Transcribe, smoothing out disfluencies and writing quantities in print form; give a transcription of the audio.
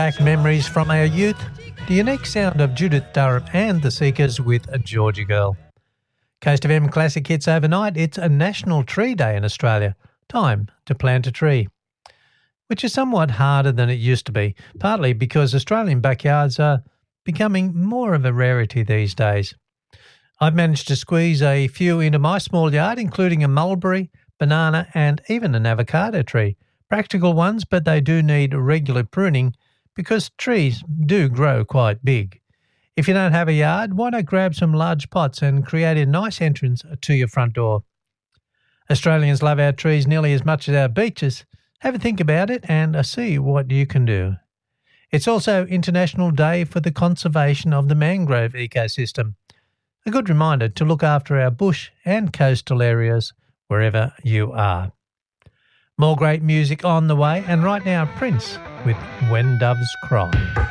back memories from our youth, the unique sound of Judith Durham and the Seekers with a Georgia Girl. Coast FM Classic Hits overnight, it's a National Tree Day in Australia. Time to plant a tree, which is somewhat harder than it used to be, partly because Australian backyards are becoming more of a rarity these days. I've managed to squeeze a few into my small yard, including a mulberry, banana and even an avocado tree. Practical ones, but they do need regular pruning because trees do grow quite big. If you don't have a yard, why not grab some large pots and create a nice entrance to your front door? Australians love our trees nearly as much as our beaches. Have a think about it and see what you can do. It's also International Day for the Conservation of the Mangrove Ecosystem. A good reminder to look after our bush and coastal areas wherever you are. More great music on the way, and right now Prince with When Doves Cry.